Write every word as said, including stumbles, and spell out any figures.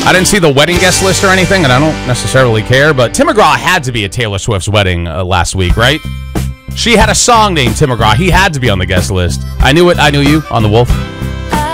I didn't see the wedding guest list or anything, and I don't necessarily care, but Tim McGraw had to be at Taylor Swift's wedding uh, last week, right? She had a song named Tim McGraw. He had to be on the guest list. I knew it. I knew you on The Wolf.